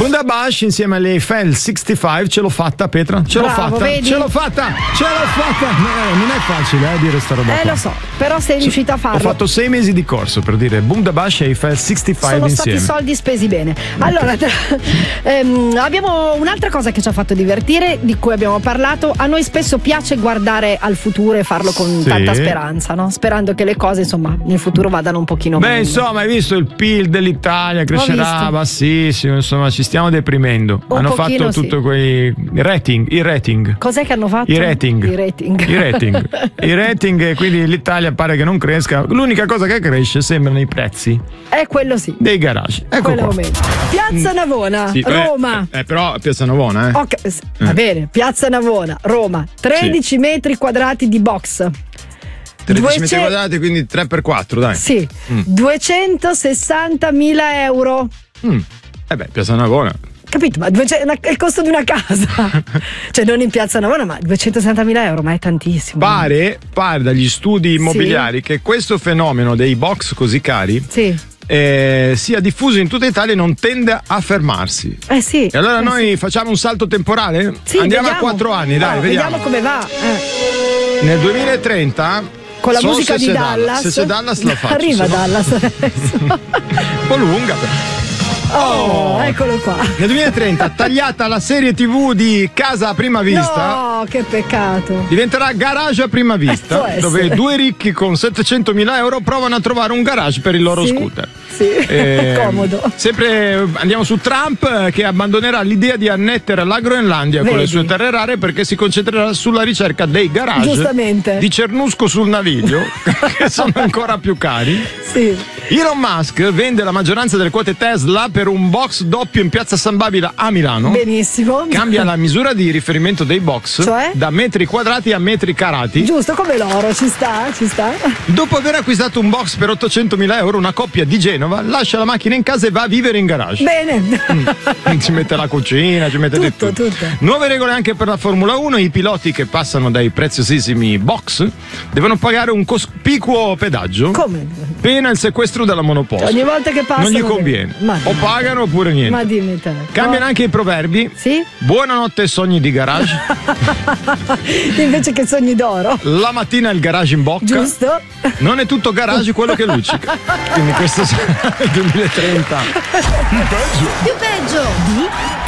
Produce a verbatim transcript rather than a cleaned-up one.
Bundabash insieme alle Eiffel sessantacinque, ce l'ho fatta Petra? Ce l'ho Bravo, fatta, vedi? ce l'ho fatta, ce l'ho fatta. No, non è facile eh, dire sta roba. Eh qua. lo so, però sei riuscita a farlo. Ho fatto sei mesi di corso per dire Bundabash e Eiffel sessantacinque Sono insieme. stati soldi spesi bene. Allora, tra- ehm, abbiamo un'altra cosa che ci ha fatto divertire, di cui abbiamo parlato. A noi spesso piace guardare al futuro e farlo con Sì. tanta speranza, no? Sperando che le cose, insomma, nel futuro vadano un pochino Beh, meglio. insomma, hai visto il P I L dell'Italia crescerà visto. bassissimo, insomma, ci stiamo deprimendo. Un Hanno pochino fatto sì. tutto quei i rating, i rating. Cos'è che hanno fatto? I rating. I rating. I rating. I rating e quindi l'Italia pare che non cresca. L'unica cosa che cresce sembrano i prezzi È quello sì. dei garage. Ecco Quello qua. aumenta. Piazza Navona, Sì, eh, Roma. Eh, però Piazza Navona, eh. Ok, s- va bene, Piazza Navona, Roma, tredici metri quadrati di box. tredici metri duecento quadrati, quindi tre per quattro, dai. Sì, Mm. duecentosessantamila euro. Mm. Eh beh, Piazza Navona. Capito? Ma duecento una- è il costo di una casa. Cioè non in Piazza Navona, ma duecentosessantamila euro, ma è tantissimo. Pare, pare dagli studi immobiliari che questo fenomeno dei box così cari Sì. eh, sia diffuso in tutta Italia e non tende a fermarsi. Eh sì. E allora eh noi sì. facciamo un salto temporale? Sì, Andiamo vediamo. a quattro anni, dai, Oh, vediamo. come va. Eh. Nel duemilatrenta Con la so musica se di se Dallas. Se c'è Dallas la faccio. Arriva se no- Dallas adesso. Un po' lunga però. Oh, eccolo qua. Nel duemilatrenta tagliata la serie tivù di Casa a prima vista. No, che peccato. Diventerà Garage a prima vista, può essere. dove due ricchi con settecentomila euro provano a trovare un garage per il loro Sì, scooter. Sì, Eh, comodo. Sempre eh, andiamo su Trump eh, che abbandonerà l'idea di annettere la Groenlandia con le Vedi. sue terre rare perché si concentrerà sulla ricerca dei garage Giustamente. di Cernusco sul Naviglio che sono ancora più cari. Sì. Elon Musk vende la maggioranza delle quote Tesla per un box doppio in piazza San Babila a Milano. Benissimo. Cambia la misura di riferimento dei box Cioè? da metri quadrati a metri carati. Giusto come l'oro, ci sta, ci sta. Dopo aver acquistato un box per ottocentomila euro, una coppia di Genova lascia la macchina in casa e va a vivere in garage. Bene. Ci mette la cucina, ci mette di Tutto, tutto. tutto. Nuove regole anche per la Formula uno. I piloti che passano dai preziosissimi box devono pagare un cospicuo pedaggio. Come? Pena il sequestro della monoposto. Ogni volta che passano. Non gli conviene. Ma, O pagano oppure niente. ma dimmi te. Cambiano No. anche i proverbi. Sì? Buonanotte sogni di garage. Invece che sogni d'oro. La mattina il garage in bocca. Giusto? Non è tutto garage quello che luccica. Quindi questo sarà il duemilatrenta. Più peggio di